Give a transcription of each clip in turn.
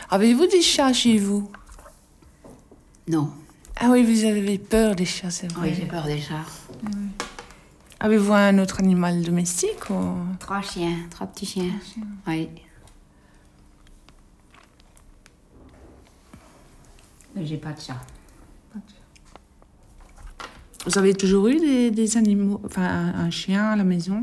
Avez-vous des chats chez vous? Non. Ah oui, vous avez peur des chats, c'est vrai. Oui, j'ai peur des chats. Avez-vous un autre animal domestique ou... 3 chiens, 3 petits chiens. Oui. Mais j'ai pas de chat. Vous avez toujours eu des animaux, enfin un chien à la maison?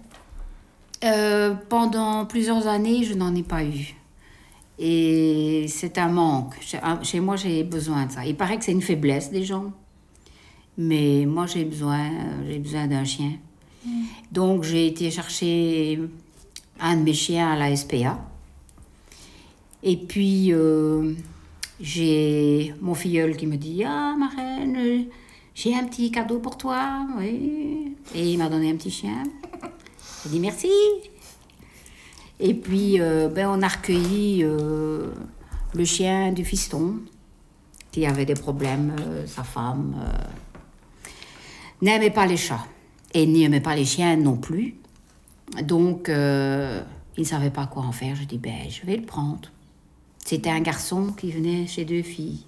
Pendant plusieurs années, je n'en ai pas eu. Et c'est un manque. Chez moi, j'ai besoin de ça. Il paraît que c'est une faiblesse des gens. Mais moi, j'ai besoin d'un chien. Donc, j'ai été chercher un de mes chiens à la SPA. Et puis, j'ai mon filleul qui me dit « Ah, ma reine, j'ai un petit cadeau pour toi. » Oui. Et il m'a donné un petit chien. J'ai dit « Merci. » Et puis, on a recueilli le chien du fiston, qui avait des problèmes. Sa femme n'aimait pas les chats. Et n'aimait pas les chiens non plus. Donc, il ne savait pas quoi en faire. Je dis, je vais le prendre. C'était un garçon qui venait chez 2 filles.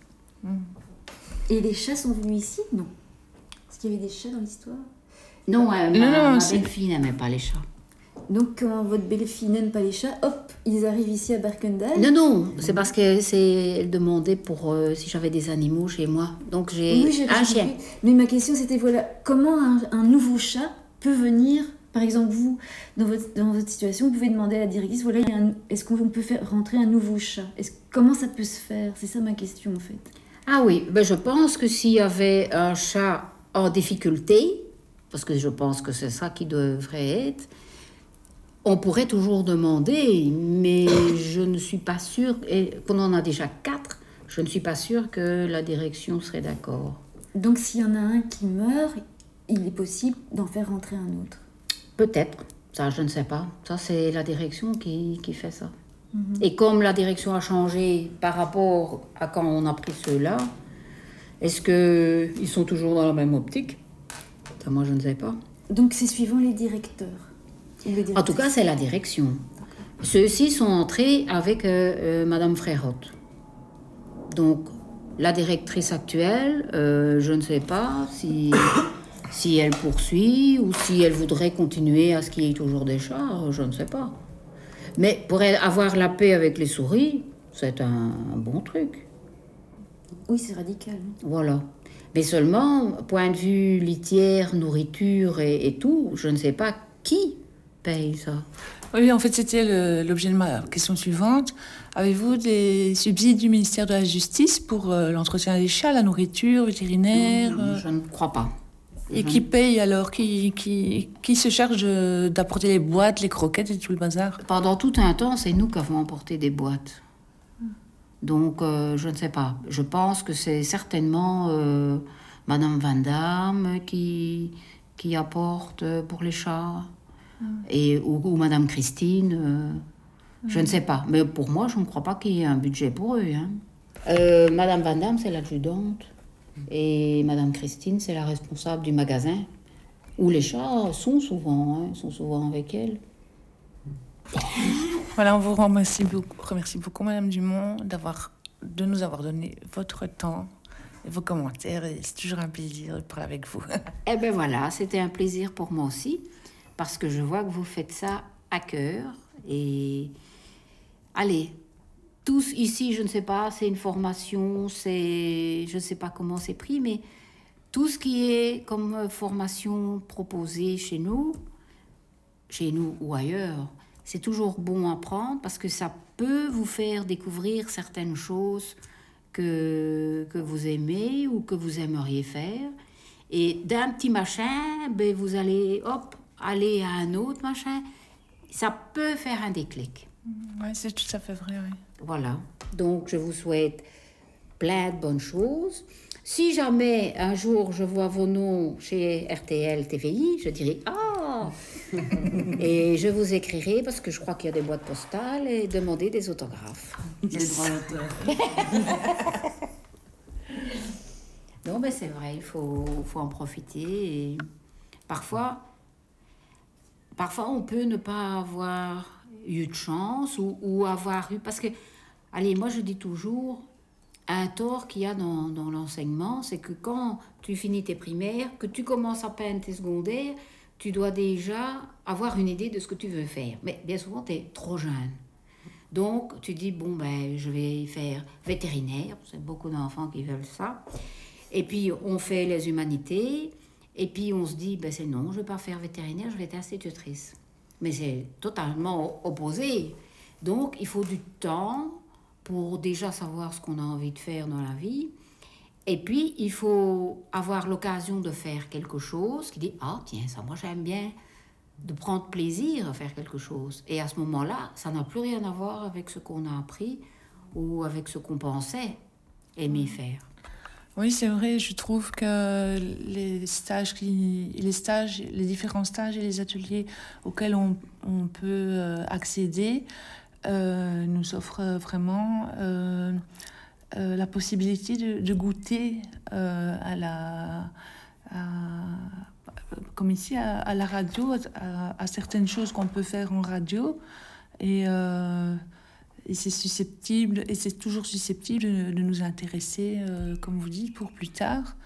Et les chats sont venus ici? Non. Est-ce qu'il y avait des chats dans l'histoire? Non, ma belle-fille n'aimait pas les chats. Donc, quand votre belle-fille n'aime pas les chats, hop, ils arrivent ici à Berkendal? Non, c'est parce qu'elle demandait pour si j'avais des animaux chez moi. Donc, j'ai un chien. Mais ma question, c'était, voilà, comment un nouveau chat peut venir, par exemple, vous, dans votre situation, vous pouvez demander à la directrice, voilà, est-ce qu'on peut faire rentrer un nouveau chat? Comment ça peut se faire? C'est ça ma question, en fait. Ah oui, je pense que s'il y avait un chat en difficulté, parce que je pense que c'est ça qui devrait être, on pourrait toujours demander, mais je ne suis pas sûre, et qu'on en a déjà 4, je ne suis pas sûre que la direction serait d'accord. Donc s'il y en a un qui meurt, il est possible d'en faire rentrer un autre? Peut-être, ça je ne sais pas. Ça c'est la direction qui fait ça. Et comme la direction a changé par rapport à quand on a pris ceux-là, est-ce qu'ils sont toujours dans la même optique? Ça, moi je ne sais pas. Donc c'est suivant les directeurs? En tout cas, c'est la direction. Ceux-ci sont entrés avec Madame Frérotte. Donc, la directrice actuelle, je ne sais pas si elle poursuit ou si elle voudrait continuer à ce qu'il y ait toujours des chats, je ne sais pas. Mais pour avoir la paix avec les souris, c'est un bon truc. Oui, c'est radical. Voilà. Mais seulement, point de vue litière, nourriture et tout, je ne sais pas qui paye ça. Oui, en fait, c'était l'objet de ma question suivante. Avez-vous des subsides du ministère de la Justice pour l'entretien des chats, la nourriture, vétérinaire? Je ne crois pas. Et qui paye alors? Qui se charge d'apporter les boîtes, les croquettes et tout le bazar? Pendant tout un temps, c'est nous qui avons emporté des boîtes. Donc, je ne sais pas. Je pense que c'est certainement Madame Van Damme qui apporte pour les chats. Ou Madame Christine. Je ne sais pas. Mais pour moi, je ne crois pas qu'il y ait un budget pour eux. Madame Van Damme, c'est l'adjudante. Et Madame Christine, c'est la responsable du magasin. Où les chats sont souvent avec elle. Voilà, on vous remercie beaucoup, Madame Dumont, de nous avoir donné votre temps et vos commentaires. Et c'est toujours un plaisir de parler avec vous. Eh bien voilà, c'était un plaisir pour moi aussi, parce que je vois que vous faites ça à cœur. Et allez, tous ici, je ne sais pas, c'est une formation, je ne sais pas comment c'est pris, mais tout ce qui est comme formation proposée chez nous ou ailleurs, c'est toujours bon à prendre parce que ça peut vous faire découvrir certaines choses que vous aimez ou que vous aimeriez faire. Et d'un petit machin, vous allez aller à un autre machin. Ça peut faire un déclic. Oui, c'est tout à fait vrai, oui. Voilà. Donc, je vous souhaite plein de bonnes choses. Si jamais un jour je vois vos noms chez RTL TVI, je dirai « Ah !» Et je vous écrirai, parce que je crois qu'il y a des boîtes postales, et demander des autographes. Les droits d'auteur. Non, mais c'est vrai, il faut en profiter. Et parfois, on peut ne pas avoir eu de chance ou avoir eu... Parce que allez, moi je dis toujours, un tort qu'il y a dans l'enseignement, c'est que quand tu finis tes primaires, que tu commences à peine tes secondaires, tu dois déjà avoir une idée de ce que tu veux faire. Mais bien souvent, tu es trop jeune. Donc, tu dis, bon, ben, je vais faire vétérinaire. C'est beaucoup d'enfants qui veulent ça. Et puis, on fait les humanités. Et puis, on se dit, ben, c'est non, je ne vais pas faire vétérinaire, je vais être institutrice. Mais c'est totalement opposé. Donc, il faut du temps pour déjà savoir ce qu'on a envie de faire dans la vie. Et puis, il faut avoir l'occasion de faire quelque chose qui dit « Ah, tiens, ça, moi, j'aime bien de prendre plaisir à faire quelque chose. » Et à ce moment-là, ça n'a plus rien à voir avec ce qu'on a appris ou avec ce qu'on pensait aimer faire. Oui, c'est vrai, je trouve que les différents stages et les ateliers auxquels on peut accéder nous offrent vraiment la possibilité de goûter comme ici à la radio, à certaines choses qu'on peut faire en radio. Et c'est toujours susceptible de nous intéresser, comme vous dites, pour plus tard.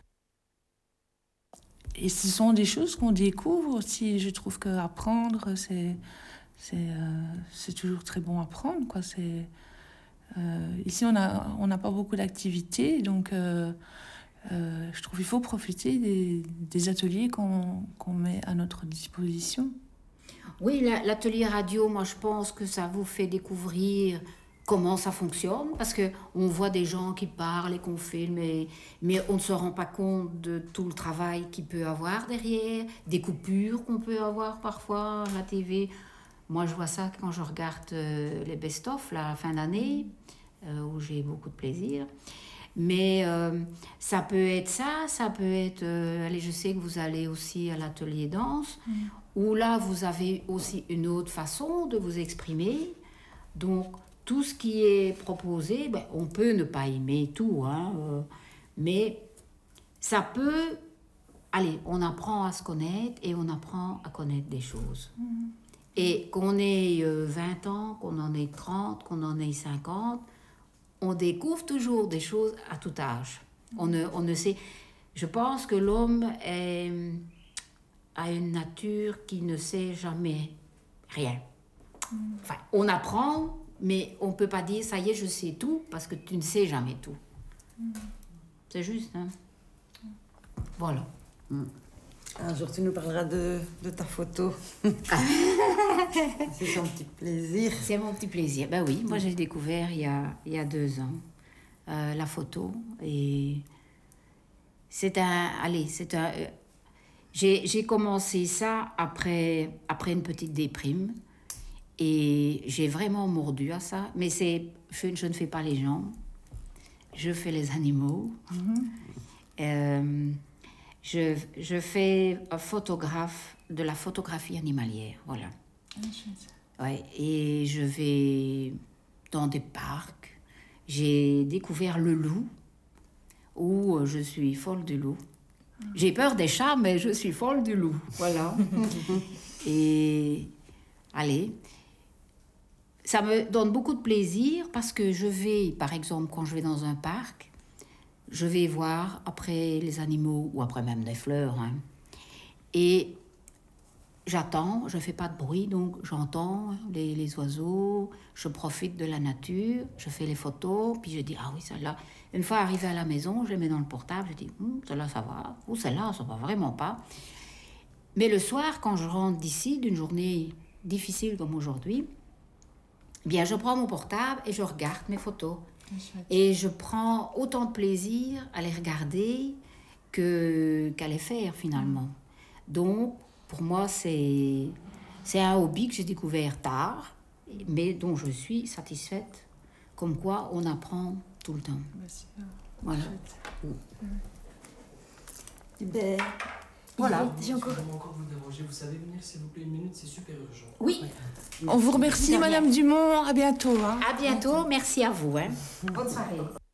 Et ce sont des choses qu'on découvre aussi. Je trouve qu'apprendre, c'est toujours très bon à apprendre, quoi. Ici, on n'a pas beaucoup d'activités, donc je trouve qu'il faut profiter des ateliers qu'on met à notre disposition. Oui, l'atelier radio, moi je pense que ça vous fait découvrir comment ça fonctionne, parce qu'on voit des gens qui parlent et qu'on filme, mais on ne se rend pas compte de tout le travail qu'il peut avoir derrière, des coupures qu'on peut avoir parfois à la TV. Moi je vois ça quand je regarde les best-of, la fin d'année, où j'ai beaucoup de plaisir. Mais ça peut être ça peut être... allez, je sais que vous allez aussi à l'atelier danse, où là, vous avez aussi une autre façon de vous exprimer. Donc, tout ce qui est proposé, ben, on peut ne pas aimer tout, hein, mais ça peut... Allez, on apprend à se connaître et on apprend à connaître des choses. Et qu'on ait 20 ans, qu'on en ait 30, qu'on en ait 50... on découvre toujours des choses à tout âge. On ne sait... Je pense que l'homme a une nature qui ne sait jamais rien. Enfin, on apprend, mais on ne peut pas dire « ça y est, je sais tout », parce que tu ne sais jamais tout. C'est juste, hein. Voilà. Un jour, tu nous parleras de ta photo. C'est ton petit plaisir. C'est mon petit plaisir. Ben oui, moi j'ai découvert il y a 2 ans la photo. Et j'ai commencé ça après une petite déprime. Et j'ai vraiment mordu à ça. Mais je ne fais pas les gens. Je fais les animaux. Je fais un photographe de la photographie animalière, voilà. Ouais, et je vais dans des parcs. J'ai découvert le loup, où je suis folle du loup. J'ai peur des chats, mais je suis folle du loup, voilà. Et allez, ça me donne beaucoup de plaisir parce que je vais, par exemple, quand je vais dans un parc, je vais voir après les animaux ou après même des fleurs, hein. Et j'attends, je ne fais pas de bruit, donc j'entends les oiseaux, je profite de la nature, je fais les photos, puis je dis « Ah oui, celle-là ». Une fois arrivée à la maison, je les mets dans le portable, je dis « Celle-là, ça va » ou « Celle-là, ça va vraiment pas ». Mais le soir, quand je rentre d'ici, d'une journée difficile comme aujourd'hui, eh bien, je prends mon portable et je regarde mes photos. Et je prends autant de plaisir à les regarder qu'à les faire, finalement. Donc, pour moi, c'est un hobby que j'ai découvert tard, mais dont je suis satisfaite. Comme quoi, on apprend tout le temps. Voilà. Ben, Voilà. J'ai encore vous déranger. Vous savez venir, s'il vous plaît, 1 minute, c'est super urgent. Oui. On vous remercie, Madame Dumont. À bientôt. Hein. À bientôt. Merci à vous. Hein. Bonne soirée.